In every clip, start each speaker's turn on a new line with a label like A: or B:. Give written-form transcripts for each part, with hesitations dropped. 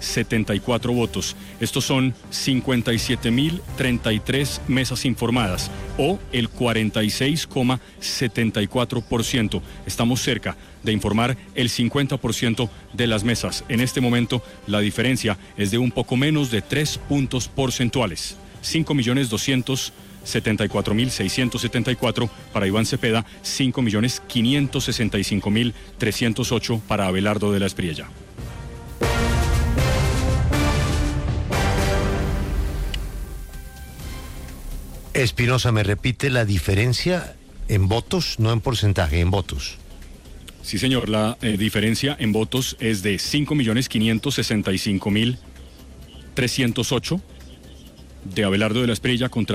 A: 74 votos. Estos son 57.033 mesas informadas, o el 46,74%. Estamos cerca de informar el 50% de las mesas. En este momento, la diferencia es de un poco menos de 3 puntos porcentuales. 5.274.674 para Iván Cepeda, 5.565.308 para Abelardo de la Espriella.
B: Espinosa, ¿me repite la diferencia en votos, no en porcentaje, en votos?
A: Sí, señor, la diferencia en votos es de 5.565.308 de Abelardo de la Espriella contra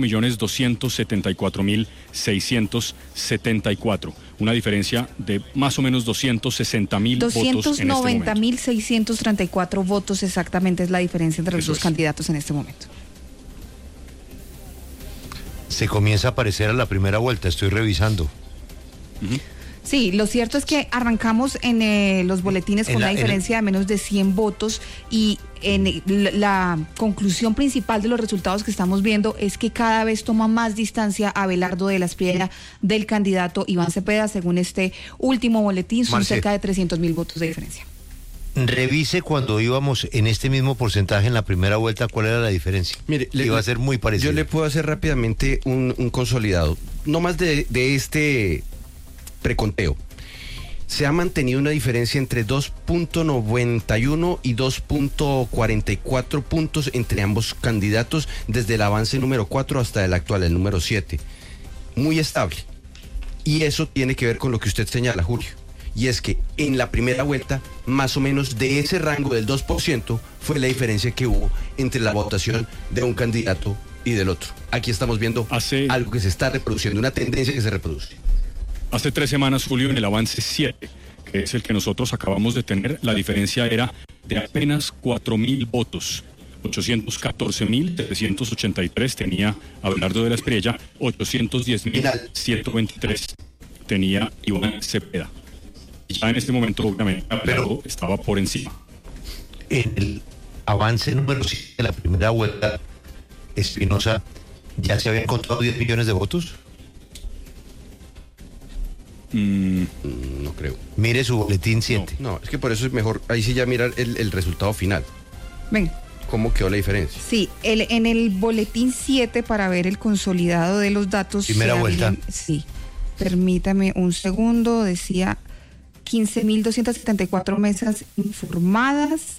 A: 5.274.674. Una diferencia de más o menos 260.000 votos en este momento.
C: 290.634 votos exactamente es la diferencia entre los dos candidatos en este momento.
B: Se comienza a parecer a la primera vuelta, estoy revisando.
A: Uh-huh.
C: Sí, lo cierto es que arrancamos en los boletines con una diferencia de menos de 100 votos y en la conclusión principal de los resultados que estamos viendo es que cada vez toma más distancia Abelardo de la Espriella del candidato Iván Cepeda. Según este último boletín, son cerca de 300.000 votos de diferencia.
B: Revise cuando íbamos en este mismo porcentaje en la primera vuelta, ¿cuál era la diferencia?
D: Mire,
B: iba a ser muy parecido.
D: Yo le puedo hacer rápidamente un consolidado, no más de este preconteo. Se ha mantenido una diferencia entre 2.91 y 2.44 puntos entre ambos candidatos desde el avance número 4 hasta el actual, el número 7. Muy estable. Y eso tiene que ver con lo que usted señala, Julio. Y es que en la primera vuelta, más o menos de ese rango del 2% fue la diferencia que hubo entre la votación de un candidato y del otro. Aquí estamos viendo algo que se está reproduciendo, una tendencia que se reproduce.
A: Hace 3 semanas, Julio, en el avance 7, que es el que nosotros acabamos de tener, la diferencia era de apenas 4.000 votos. 814.383 tenía Abelardo de la Espriella, 810.123 tenía Iván Cepeda. Ya en este momento, obviamente, Abelardo estaba por encima.
B: En el avance número 7 de la primera vuelta, Espinosa, ¿ya se habían contado 10 millones de votos?
D: No creo.
B: Mire su boletín 7.
D: No, es que por eso es mejor, ahí sí ya mirar el resultado final.
C: Ven.
D: ¿Cómo quedó la diferencia?
C: Sí, en el boletín 7, para ver el consolidado de los datos.
B: Primera vuelta.
C: Sí, permítame un segundo, decía 15.274 mesas informadas,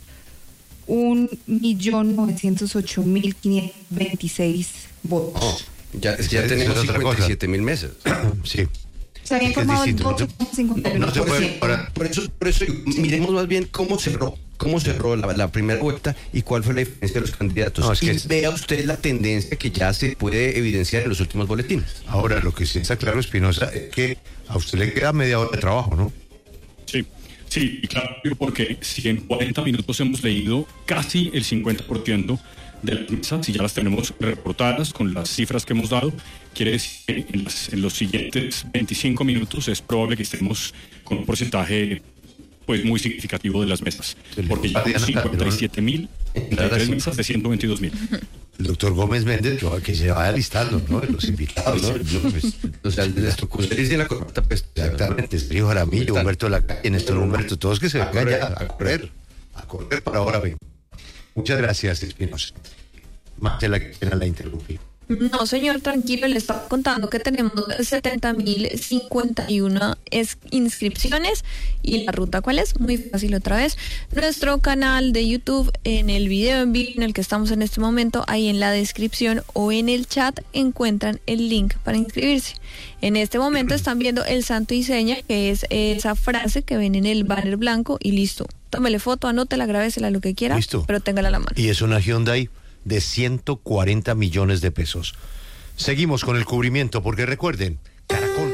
C: 1.908.526 votos.
D: Oh, ya tenemos 57.000 mesas.
B: Sí.
C: Se había informado el 12,51%.
B: No se puede parar.
D: Por eso miremos más bien cómo cerró la primera vuelta y cuál fue la diferencia de los candidatos.
B: No,
D: vea usted la tendencia que ya se puede evidenciar en los últimos boletines.
B: Ahora, lo que sí está claro, Espinosa, es que a usted le queda media hora de trabajo, ¿no?
A: Sí, y claro, porque si en 40 minutos hemos leído casi el 50% de las mesas, si ya las tenemos reportadas con las cifras que hemos dado, quiere decir que en los siguientes 25 minutos es probable que estemos con un porcentaje pues muy significativo de las mesas, porque ya 57.000 mesas de 122.000.
B: El doctor Gómez Méndez, que se vaya listando, ¿no? Los invitados, ¿no?
D: O sea, de las tocuserías y la corta, pues.
B: Exactamente, Sergio Jaramillo, Humberto Lacalle, Néstor Humberto, todos que se vengan ya a correr para ahora. Muchas gracias, Espinosa. Marcela, que pena la interrumpí.
E: No, señor, tranquilo, le estaba contando que tenemos 70.051 inscripciones. ¿Y la ruta cuál es? Muy fácil otra vez. Nuestro canal de YouTube, en el video en vivo en el que estamos en este momento, ahí en la descripción o en el chat encuentran el link para inscribirse. En este momento están viendo el santo y seña, que es esa frase que ven en el banner blanco, y listo. Tómele foto, anótela, grábesela, lo que quiera, listo, pero téngala a la mano.
B: Y es una Hyundai de 140 millones de pesos. Seguimos con el cubrimiento, porque recuerden, Caracol.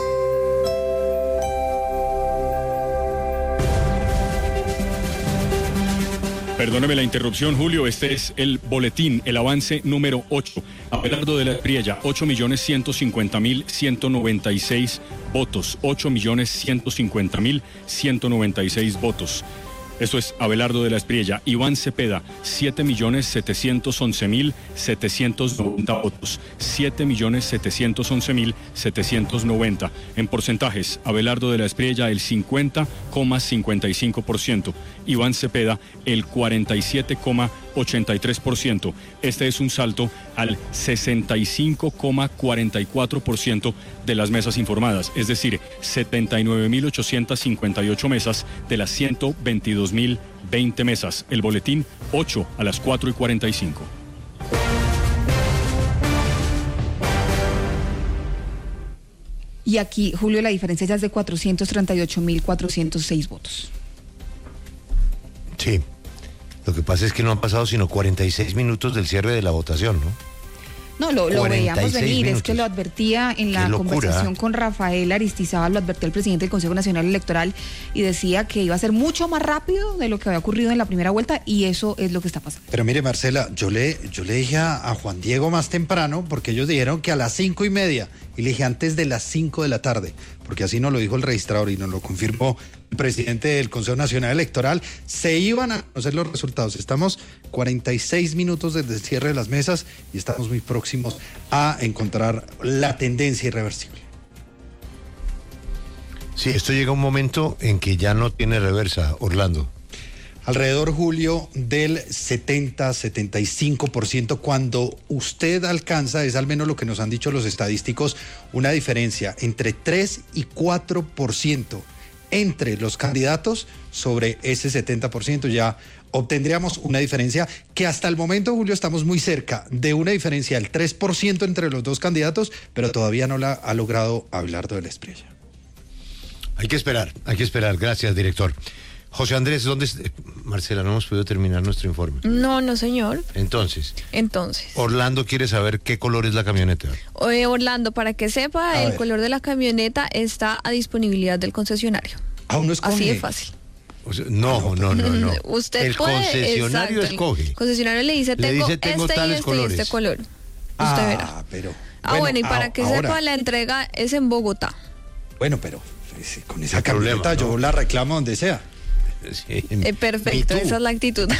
A: Perdóneme la interrupción, Julio. Este es el boletín, el avance número 8. Abelardo de la Espriella, 8.150.196 votos. 8.150.196 votos. Esto es Abelardo de la Espriella. Iván Cepeda, 7.711.790 votos. 7.711.790. En porcentajes, Abelardo de la Espriella el 50,55%. Iván Cepeda el 47,83%. Este es un salto al 65,44% de las mesas informadas, es decir, 79.858 mesas de las 122.020 mesas. El boletín 8 a las 4:45.
C: Y aquí, Julio, la diferencia ya es de 438.406 votos.
B: Sí. Lo que pasa es que no han pasado sino 46 minutos del cierre de la votación, ¿no?
C: No, lo veíamos venir,
B: minutos.
C: Es que lo advertía en la conversación con Rafael Aristizábal, lo advertía el presidente del Consejo Nacional Electoral y decía que iba a ser mucho más rápido de lo que había ocurrido en la primera vuelta y eso es lo que está pasando.
F: Pero mire, Marcela, yo le dije a Juan Diego más temprano, porque ellos dijeron que a las 5:30, y le dije antes de las 5 de la tarde, porque así nos lo dijo el registrador y nos lo confirmó el presidente del Consejo Nacional Electoral, se iban a conocer los resultados. Estamos 46 minutos desde el cierre de las mesas y estamos muy próximos a encontrar la tendencia irreversible.
B: Sí, esto llega a un momento en que ya no tiene reversa, Orlando.
F: Alrededor, Julio, del 70-75%, cuando usted alcanza, es al menos lo que nos han dicho los estadísticos, una diferencia entre 3 y 4% entre los candidatos sobre ese 70%, ya obtendríamos una diferencia que hasta el momento, Julio, estamos muy cerca de una diferencia del 3% entre los dos candidatos, pero todavía no la ha logrado Abelardo de la Espriella.
B: Hay que esperar. Gracias, director. José Andrés, Marcela, no hemos podido terminar nuestro informe.
E: No, señor.
B: Entonces.
E: Orlando
B: quiere saber qué color es la camioneta.
E: Orlando, para que sepa, el color de la camioneta está a disponibilidad del concesionario.
F: Aún no escoge.
E: Así de fácil.
B: O sea, no.
E: Usted
B: el
E: puede,
B: concesionario
E: exacto,
B: escoge.
E: El concesionario le dice, tengo
B: tales colores.
E: y este color. Usted verá.
F: Pero.
E: Bueno, y para que sepa, la entrega es en Bogotá.
F: Bueno, pero con esa camioneta yo la reclamo donde sea.
B: Sí.
E: Perfecto, esa es la actitud.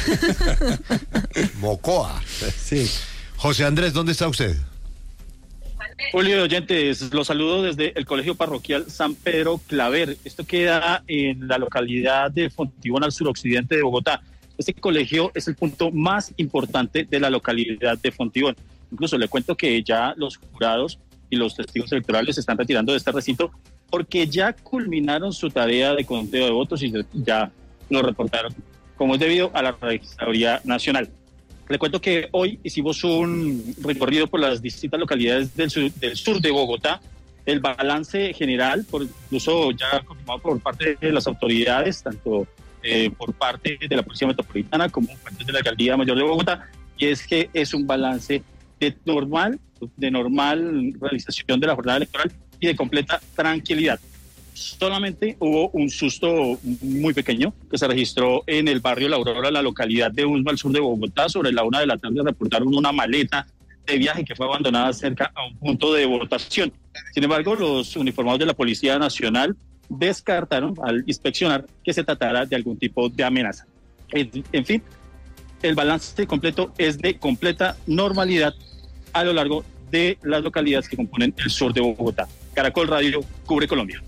B: Mocoa.
F: Sí.
B: José Andrés, ¿dónde está usted?
G: Julio de oyentes, los saludo desde el Colegio Parroquial San Pedro Claver. Esto queda en la localidad de Fontibón, al suroccidente de Bogotá. Este colegio es el punto más importante de la localidad de Fontibón. Incluso le cuento que ya los jurados y los testigos electorales se están retirando de este recinto porque ya culminaron su tarea de conteo de votos y ya lo reportaron, como es debido a la Registraduría Nacional. Le cuento que hoy hicimos un recorrido por las distintas localidades del sur de Bogotá. El balance general, incluso ya confirmado por parte de las autoridades, tanto por parte de la Policía Metropolitana como por parte de la Alcaldía Mayor de Bogotá, y es que es un balance de normal realización de la jornada electoral y de completa tranquilidad. Solamente hubo un susto muy pequeño que se registró en el barrio La Aurora, la localidad de Usma, al sur de Bogotá. Sobre la 1 de la tarde reportaron una maleta de viaje que fue abandonada cerca a un punto de votación. Sin embargo, los uniformados de la Policía Nacional descartaron al inspeccionar que se tratara de algún tipo de amenaza. En fin, el balance completo es de completa normalidad a lo largo de las localidades que componen el sur de Bogotá. Caracol Radio cubre Colombia.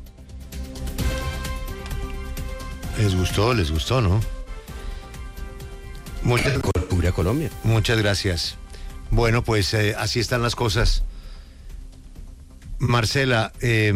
B: Les gustó, ¿no?
D: Cubre a Colombia.
B: Muchas gracias. Bueno, pues así están las cosas. Marcela,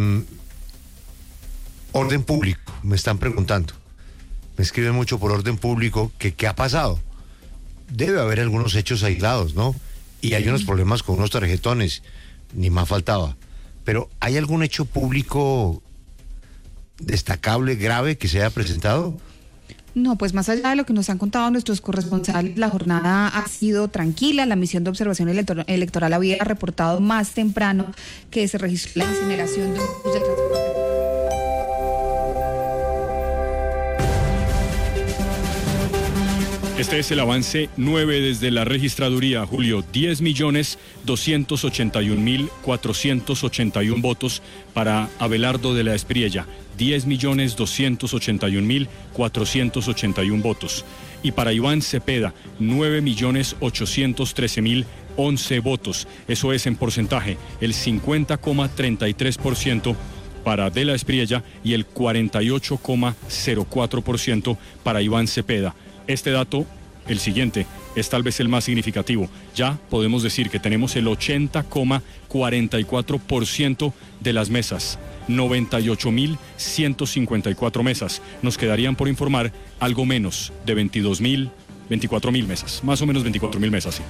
B: orden público, me están preguntando. Me escriben mucho por orden público que qué ha pasado. Debe haber algunos hechos aislados, ¿no? Y hay unos problemas con unos tarjetones, ni más faltaba. Pero ¿hay algún hecho público destacable, grave, que se haya presentado?
C: No, pues más allá de lo que nos han contado nuestros corresponsales, la jornada ha sido tranquila. La misión de observación electoral había reportado más temprano que se registró la incineración de un bus de transporte.
A: Este es el avance 9 desde la registraduría, Julio. 10.281.481 votos para Abelardo de la Espriella. 10.281.481 votos. Y para Iván Cepeda, 9.813.011 votos. Eso es en porcentaje, el 50,33% para De la Espriella y el 48,04% para Iván Cepeda. Este dato, el siguiente, es tal vez el más significativo. Ya podemos decir que tenemos el 80,44% de las mesas. 98.154 mesas. Nos quedarían por informar algo menos de 24.000 mesas. Más o menos 24.000 mesas, sí.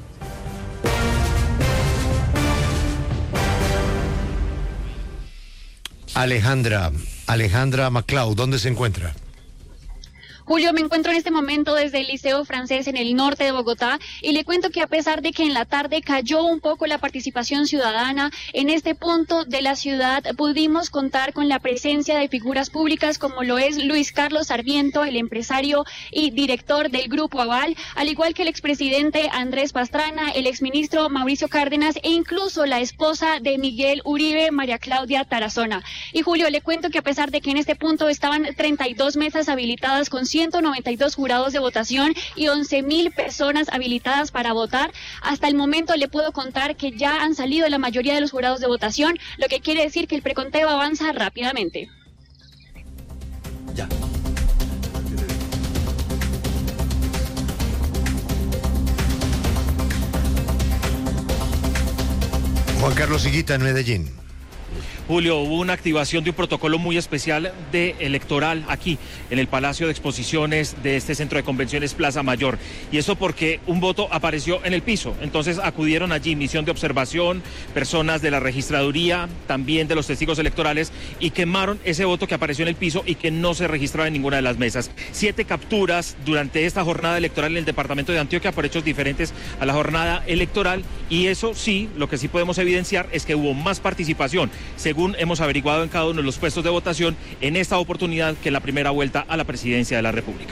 B: Alejandra Maclau, ¿dónde se encuentra?
H: Julio, me encuentro en este momento desde el Liceo Francés en el norte de Bogotá y le cuento que a pesar de que en la tarde cayó un poco la participación ciudadana, en este punto de la ciudad pudimos contar con la presencia de figuras públicas como lo es Luis Carlos Sarmiento, el empresario y director del Grupo Aval, al igual que el expresidente Andrés Pastrana, el exministro Mauricio Cárdenas e incluso la esposa de Miguel Uribe, María Claudia Tarazona. Y Julio, le cuento que a pesar de que en este punto estaban 32 mesas habilitadas con 192 jurados de votación y 11.000 personas habilitadas para votar. Hasta el momento le puedo contar que ya han salido la mayoría de los jurados de votación, lo que quiere decir que el preconteo avanza rápidamente.
B: Ya. Juan Carlos Higuita en Medellín.
I: Julio, hubo una activación de un protocolo muy especial de electoral aquí, en el Palacio de Exposiciones de este centro de convenciones Plaza Mayor. Y eso porque un voto apareció en el piso. Entonces acudieron allí misión de observación, personas de la registraduría, también de los testigos electorales, y quemaron ese voto que apareció en el piso y que no se registraba en ninguna de las mesas. 7 capturas durante esta jornada electoral en el departamento de Antioquia por hechos diferentes a la jornada electoral. Y eso sí, lo que sí podemos evidenciar es que hubo más participación, según hemos averiguado en cada uno de los puestos de votación en esta oportunidad que en la primera vuelta a la presidencia de la República.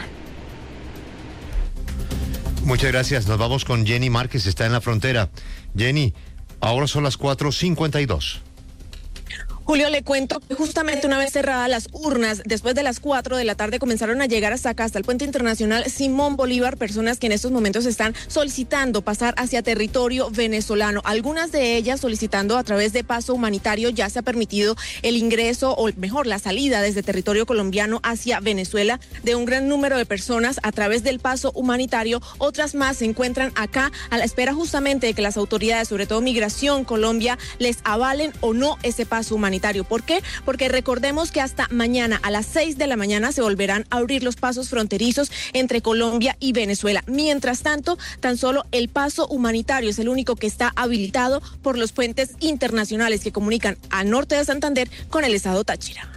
B: Muchas gracias. Nos vamos con Jenny Márquez, está en la frontera. Jenny, ahora son las 4:52.
J: Julio, le cuento que justamente una vez cerradas las urnas, después de las 4 de la tarde comenzaron a llegar hasta acá, hasta el puente internacional Simón Bolívar, personas que en estos momentos están solicitando pasar hacia territorio venezolano. Algunas de ellas solicitando a través de paso humanitario. Ya se ha permitido el ingreso, o mejor, la salida desde territorio colombiano hacia Venezuela de un gran número de personas a través del paso humanitario. Otras más se encuentran acá a la espera justamente de que las autoridades, sobre todo Migración Colombia, les avalen o no ese paso humanitario. ¿Por qué? Porque recordemos que hasta mañana a las 6 de la mañana se volverán a abrir los pasos fronterizos entre Colombia y Venezuela. Mientras tanto, tan solo el paso humanitario es el único que está habilitado por los puentes internacionales que comunican al norte de Santander con el estado Táchira.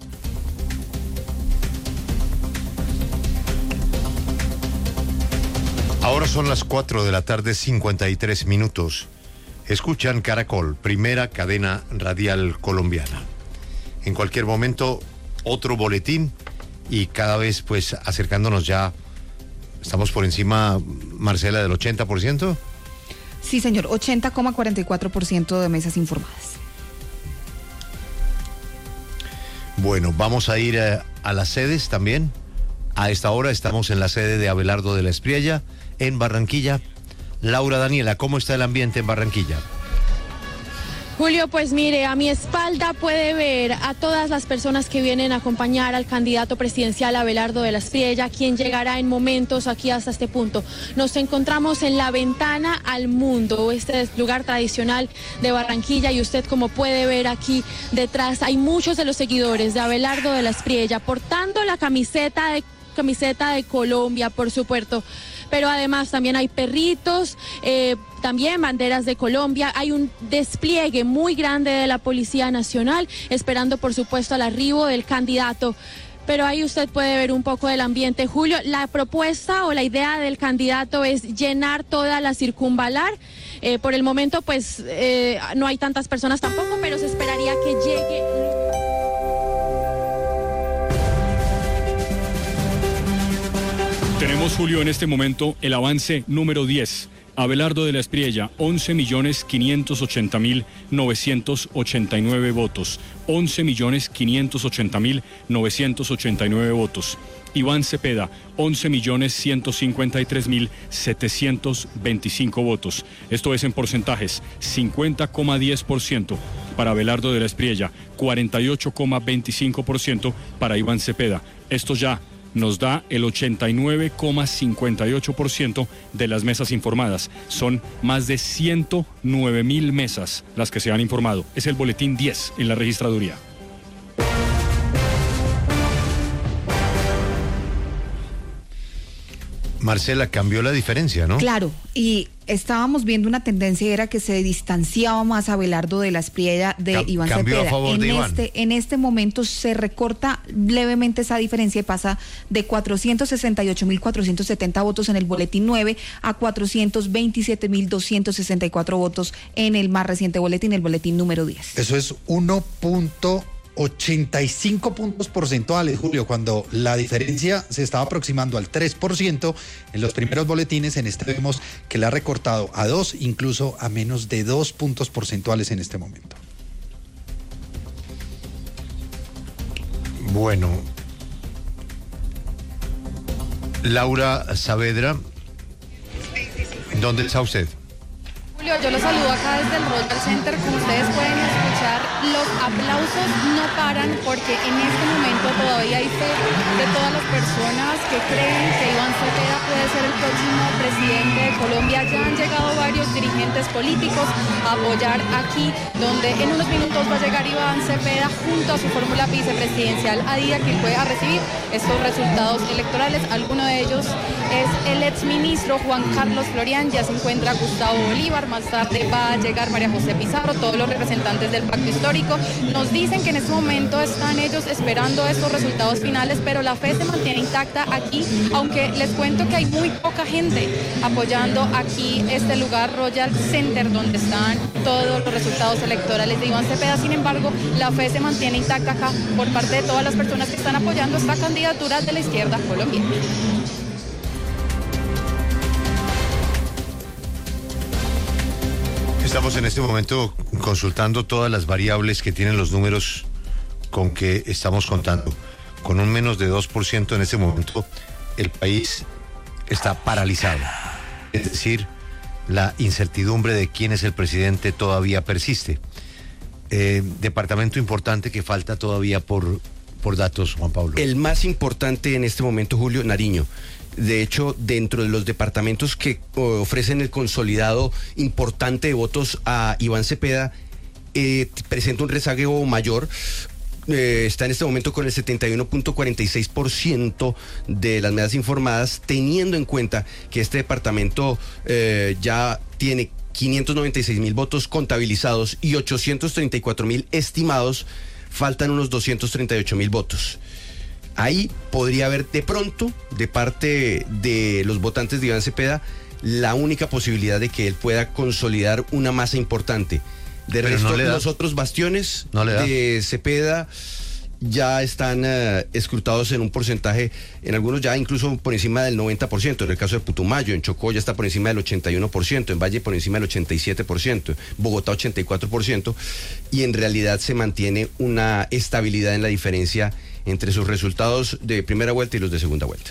B: Ahora son las 4 de la tarde, 53 minutos. Escuchan Caracol, primera cadena radial colombiana. En cualquier momento, otro boletín y cada vez pues acercándonos ya, estamos por encima, Marcela, del 80%.
C: Sí, señor, 80,44% de mesas informadas.
B: Bueno, vamos a ir a las sedes también. A esta hora estamos en la sede de Abelardo de la Espriella, en Barranquilla. Laura Daniela, ¿cómo está el ambiente en Barranquilla?
K: Julio, pues mire, a mi espalda puede ver a todas las personas que vienen a acompañar al candidato presidencial Abelardo de la Espriella, quien llegará en momentos aquí hasta este punto. Nos encontramos en la ventana al mundo, este es lugar tradicional de Barranquilla, y usted, como puede ver aquí detrás, hay muchos de los seguidores de Abelardo de la Espriella portando la camiseta de Colombia, por supuesto. Pero además también hay perritos, también banderas de Colombia. Hay un despliegue muy grande de la Policía Nacional, esperando por supuesto el arribo del candidato. Pero ahí usted puede ver un poco del ambiente. Julio, la propuesta o la idea del candidato es llenar toda la circunvalar. Por el momento pues no hay tantas personas tampoco, pero se esperaría que llegue...
A: Tenemos, Julio, en este momento el avance número 10. Abelardo de la Espriella, 11.580.989 votos. 11.580.989 votos. Iván Cepeda, 11.153.725 votos. Esto es en porcentajes, 50,10% para Abelardo de la Espriella, 48,25% para Iván Cepeda. Esto ya nos da el 89,58% de las mesas informadas. Son más de 109.000 mesas las que se han informado. Es el boletín 10 en la registraduría.
B: Marcela, cambió la diferencia, ¿no?
C: Claro, y estábamos viendo una tendencia, era que se distanciaba más Abelardo de la Espriella de Iván
B: cambió
C: Cepeda.
B: a favor de Iván.
C: En este momento se recorta levemente esa diferencia y pasa de 468.470 votos en el boletín 9 a 427.264 votos en el más reciente boletín, el boletín número 10.
F: Eso es 1.85 puntos porcentuales, Julio, cuando la diferencia se estaba aproximando al 3% en los primeros boletines. En este vemos que le ha recortado a 2, incluso a menos de 2 puntos porcentuales en este momento.
B: Bueno, Laura Saavedra, ¿dónde está usted?
L: Julio, yo los saludo acá desde el Royal Center. Como ustedes pueden escuchar, los aplausos no paran porque en este momento todavía hay fe de todas las personas que creen que Iván Cepeda puede ser el próximo presidente de Colombia. Ya han llegado varios dirigentes políticos a apoyar aquí, donde en unos minutos va a llegar Iván Cepeda junto a su fórmula vicepresidencial a día que fue a recibir estos resultados electorales. Alguno de ellos es el exministro Juan Carlos Florian, ya se encuentra Gustavo Bolívar, más tarde va a llegar María José Pizarro, todos los representantes del pacto histórico. Nos dicen que en este momento están ellos esperando estos resultados finales, pero la fe se mantiene intacta aquí, aunque les cuento que hay muy poca gente apoyando aquí este lugar, Royal Center, donde están todos los resultados electorales de Iván Cepeda. Sin embargo, la fe se mantiene intacta acá por parte de todas las personas que están apoyando esta candidatura de la izquierda colombiana.
B: Estamos en este momento consultando todas las variables que tienen los números con que estamos contando. Con un menos de 2% en este momento, el país está paralizado. Es decir, la incertidumbre de quién es el presidente todavía persiste. Departamento importante que falta todavía por datos, Juan Pablo.
D: El más importante en este momento, Julio, Nariño. De hecho, dentro de los departamentos que ofrecen el consolidado importante de votos a Iván Cepeda, presenta un rezago mayor. Está en este momento con el 71.46% de las mesas informadas, teniendo en cuenta que este departamento ya tiene 596.000 votos contabilizados y 834.000 estimados. Faltan unos 238.000 votos. Ahí podría haber de pronto, de parte de los votantes de Iván Cepeda, la única posibilidad de que él pueda consolidar una masa importante. De resto, los otros bastiones de Cepeda ya están escrutados en un porcentaje, en algunos ya incluso por encima del 90%, en el caso de Putumayo, en Chocó ya está por encima del 81%, en Valle por encima del 87%, Bogotá 84%, y en realidad se mantiene una estabilidad en la diferencia entre sus resultados de primera vuelta y los de segunda vuelta.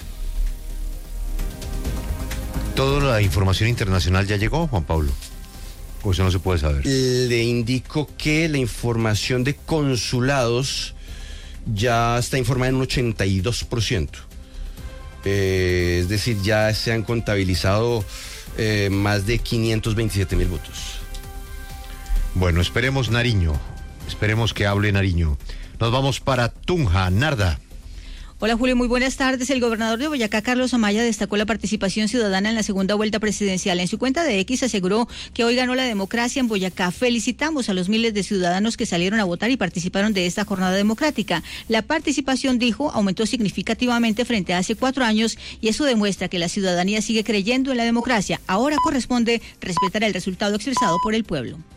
B: ¿Toda la información internacional ya llegó, Juan Pablo? ¿O eso no se puede saber?
D: Le indico que la información de consulados ya está informada en un 82%. Es decir, ya se han contabilizado más de 527.000 votos.
B: Bueno, esperemos Nariño. Esperemos que hable Nariño. Nos vamos para Tunja, Narda.
M: Hola Julio, muy buenas tardes. El gobernador de Boyacá, Carlos Amaya, destacó la participación ciudadana en la segunda vuelta presidencial. En su cuenta de X aseguró que hoy ganó la democracia en Boyacá. Felicitamos a los miles de ciudadanos que salieron a votar y participaron de esta jornada democrática. La participación, dijo, aumentó significativamente frente a hace 4 años y eso demuestra que la ciudadanía sigue creyendo en la democracia. Ahora corresponde respetar el resultado expresado por el pueblo.